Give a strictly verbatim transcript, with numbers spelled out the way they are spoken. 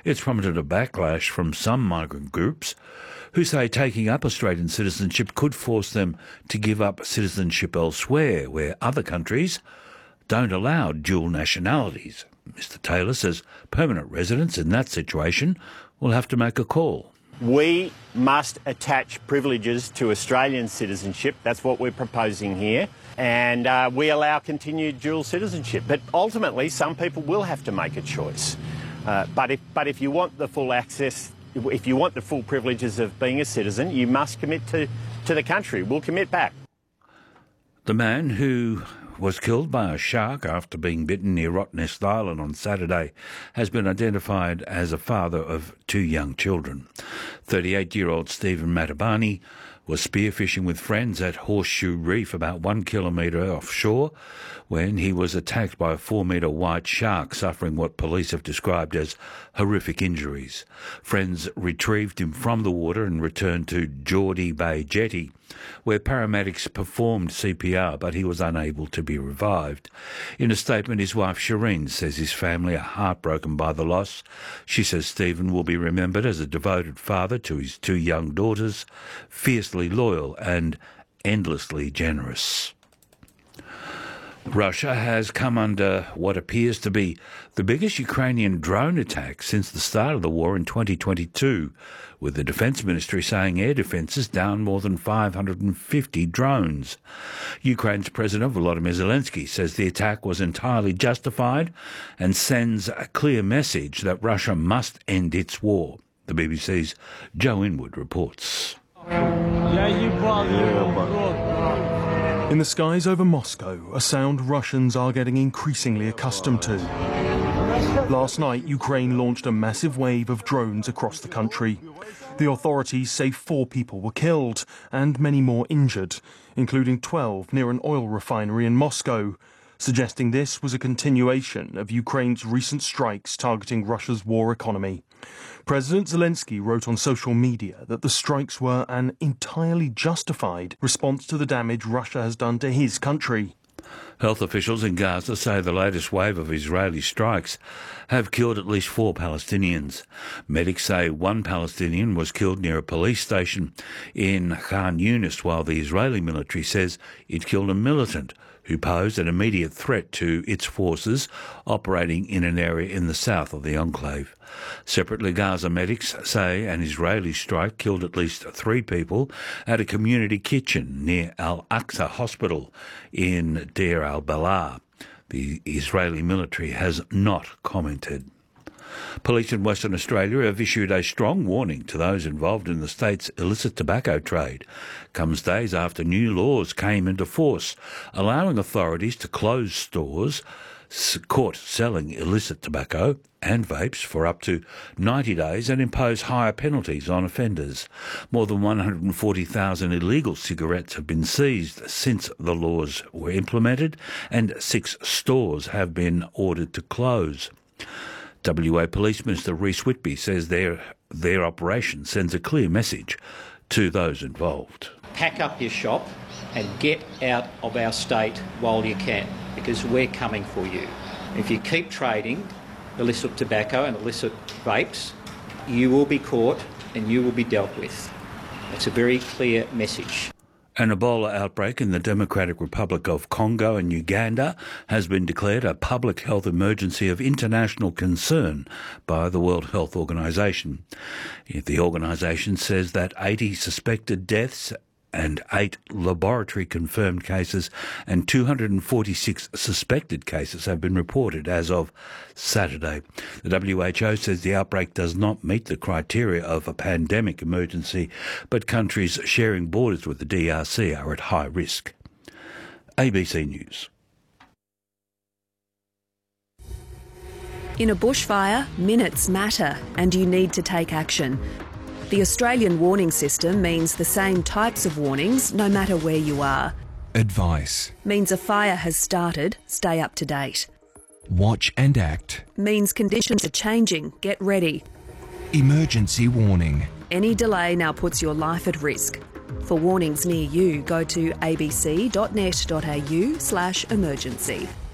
It's prompted a backlash from some migrant groups who say taking up Australian citizenship could force them to give up citizenship elsewhere, where other countries don't allow dual nationalities. Mister Taylor says permanent residents in that situation will have to make a call. We must attach privileges to Australian citizenship. That's what we're proposing here. And uh, we allow continued dual citizenship. But ultimately, some people will have to make a choice. Uh, but if but if you want the full access, if you want the full privileges of being a citizen, you must commit to, to the country. We'll commit back. The man who was killed by a shark after being bitten near Rottnest Island on Saturday has been identified as a father of two young children. thirty-eight-year-old Stephen Matabani was spearfishing with friends at Horseshoe Reef about one kilometre offshore when he was attacked by a four-metre white shark, suffering what police have described as horrific injuries. Friends retrieved him from the water and returned to Geordie Bay Jetty, where paramedics performed C P R, but he was unable to be revived. In a statement, his wife Shireen says his family are heartbroken by the loss. She says Stephen will be remembered as a devoted father to his two young daughters, fiercely loyal and endlessly generous. Russia has come under what appears to be the biggest Ukrainian drone attack since the start of the war in twenty twenty-two, with the Defence Ministry saying air defences down more than five hundred fifty drones. Ukraine's President Volodymyr Zelensky says the attack was entirely justified and sends a clear message that Russia must end its war. The B B C's Joe Inwood reports. In the skies over Moscow, a sound Russians are getting increasingly accustomed to. Last night, Ukraine launched a massive wave of drones across the country. The authorities say four people were killed and many more injured, including twelve near an oil refinery in Moscow, suggesting this was a continuation of Ukraine's recent strikes targeting Russia's war economy. President Zelensky wrote on social media that the strikes were an entirely justified response to the damage Russia has done to his country. Health officials in Gaza say the latest wave of Israeli strikes have killed at least four Palestinians. Medics say one Palestinian was killed near a police station in Khan Yunis, while the Israeli military says it killed a militant who posed an immediate threat to its forces operating in an area in the south of the enclave. Separately, Gaza medics say an Israeli strike killed at least three people at a community kitchen near Al-Aqsa Hospital in Deir al-Balah. The Israeli military has not commented. Police in Western Australia have issued a strong warning to those involved in the state's illicit tobacco trade. Comes days after new laws came into force, allowing authorities to close stores caught selling illicit tobacco and vapes for up to ninety days and impose higher penalties on offenders. More than one hundred forty thousand illegal cigarettes have been seized since the laws were implemented, and six stores have been ordered to close. W A Police Minister Reece Whitby says their their operation sends a clear message to those involved. Pack up your shop and get out of our state while you can, because we're coming for you. If you keep trading illicit tobacco and illicit vapes, you will be caught and you will be dealt with. It's a very clear message. An Ebola outbreak in the Democratic Republic of Congo and Uganda has been declared a public health emergency of international concern by the World Health Organization. The organisation says that eighty suspected deaths and eight laboratory-confirmed cases and two hundred forty-six suspected cases have been reported as of Saturday. The W H O says the outbreak does not meet the criteria of a pandemic emergency, but countries sharing borders with the D R C are at high risk. A B C News. In a bushfire, minutes matter and you need to take action. The Australian warning system means the same types of warnings no matter where you are. Advice Means a fire has started, stay up to date. Watch and act. Means conditions are changing, get ready. Emergency warning. Any delay now puts your life at risk. For warnings near you, go to abc.net.au slash emergency.